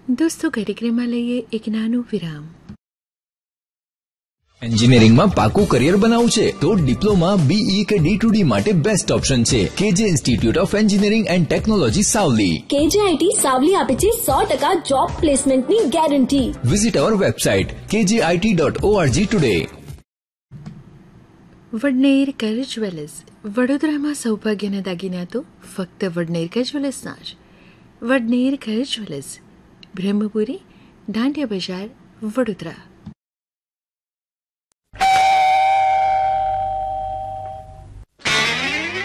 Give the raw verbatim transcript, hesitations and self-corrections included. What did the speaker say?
દોસ્તો, કાર્યક્રમમાં લઈએ એક નાનું વિરામ. એન્જિનિયરિંગમાં પાકું કરિયર બનાવવું છે તો ડિપ્લોમા, બીઈ કે ડી ટુ ડી માટે બેસ્ટ ઓપ્શન છે કેજે institute of engineering and technology Savli. કેજે આઈટી સાવલી આપે છે સો ટકા જોબ પ્લેસમેન્ટની ગેરંટી. વિઝિટ અવર વેબસાઇટ કેજે આઈટી ડોટ ઓઆરજી ટુડે. વડનેર કર જ્વેલર્સ. વડોદરામાં સૌભાગ્યના દાગીના તો ફક્ત વડનેર કર જ્વેલર્સના જ. વડનેર કર જ્વેલર્સ, બ્રહ્મપુરી, દાંડિયા બજાર, વડોદરા.